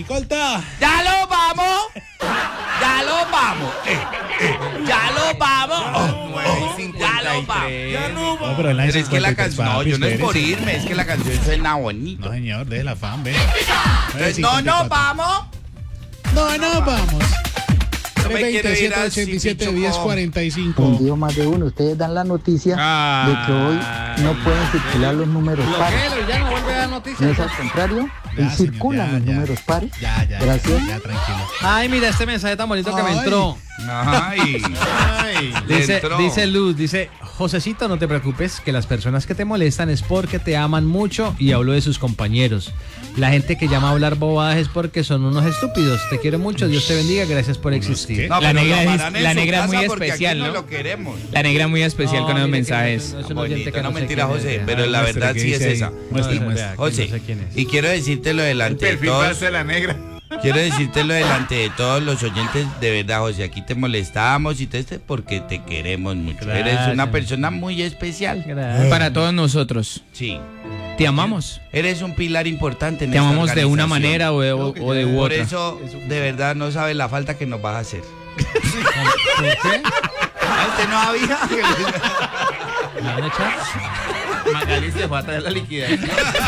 Escolta. ¡Ya lo vamos! ¡Ya lo vamos! ¡Ya lo vamos! ¡Ya lo vamos! Ya no va. No, pero Es que la canción, no, yo no es por irme, es que la canción suena bonito. No, señor, deje la fan, ve. Entonces, no, vamos. No, vamos. Yo me quiero ir al 327 1045. Hundido más de uno. Ustedes dan la noticia de que hoy no pueden circular los números pares. Ya no vuelve a dar No noticias. es al contrario, Ya, y circulan señor, los ya. números pares. Ya, Gracias. ya, tranquilo. Ay, mira este mensaje tan bonito que me Ay. entró. Ay, Ay. Dice Luz, dice, Josecito, no te preocupes, que las personas que te molestan es porque te aman mucho, y hablo de sus compañeros. La gente que llama a hablar bobadas es porque son unos estúpidos. Te quiero mucho, Dios te bendiga, gracias por existir. ¿qué? no, La pero negra lo es- amarán en la su negra es muy casa porque especial, aquí ¿no? lo queremos. La negra muy especial con los mire que mensajes. no es un oyente Bonito, que no sé mentira, quién es, José, vea. pero la Muestre verdad qué sí es dice ahí. esa. Muestre, No, muestre. vea, que José, no sé quién es. y quiero decírtelo delante de todos. de la negra. Quiero decírtelo delante de todos los oyentes, de verdad, José, aquí te molestamos y todo esto porque te queremos mucho. Gracias. Eres una persona muy especial. Gracias. Para todos nosotros. Sí. Te amamos. Eres un pilar importante en Te esta amamos de una organización. manera o de u Por otra. eso, de verdad, no sabes la falta que nos vas a hacer. ¿Por qué? Ah, ¿usted no había? ¿Me van a echar? Magali se fue a traer la liquidación.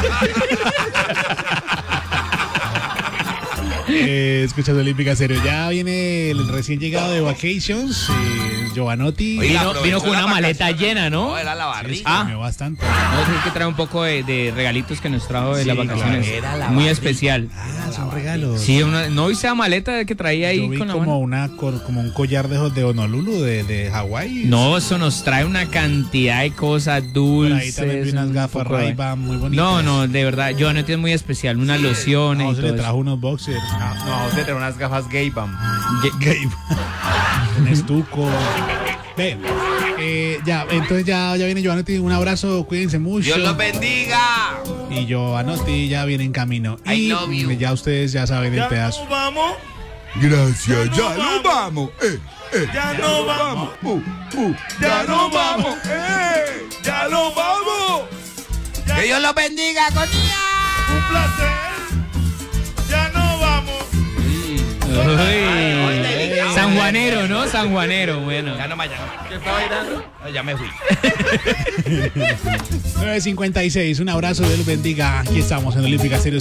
Escuchando Olímpica Serio. Ya viene el recién llegado de Vacations, Giovanotti. Oiga, Vino con una la maleta vacación. llena, ¿no? No, era la barriga. Comió bastante. Vamos a tener que traer un poco de regalitos que nos trajo de Sí, las vacaciones. claro. Era la Muy barriga. especial. Ah, son regalos. Sí, ¿no viste la maleta que traía ahí Yo vi con la como mano? como un collar de esos de Honolulu, de Hawái. No, eso nos trae una cantidad de cosas Por dulces. ahí también vi unas un gafas poco de- Ray-Ban muy bonitas. No, de verdad, Giovanotti es muy especial, unas lociones No, y se todo le trajo eso. unos boxers. No, José trae unas gafas Gaybam. Un estuco. Ve, ya, entonces ya viene Giovanotti. Un abrazo, cuídense mucho. Dios los bendiga. Y Giovanotti ya viene en camino. I Y love you. ya ustedes ya saben el pedazo. vamos. Gracias, ya nos vamos. Ya no vamos. Ya no vamos. Ya no vamos. Que Dios los bendiga, coña. Un placer. Ya no vamos. Uy, Sanjuanero, ¿no? Sanjuanero, bueno. Ya no me llaman. ¿Qué está bailando? No, ya me fui. 9:56. Un abrazo, Dios los bendiga. Aquí estamos en Olímpica Serio.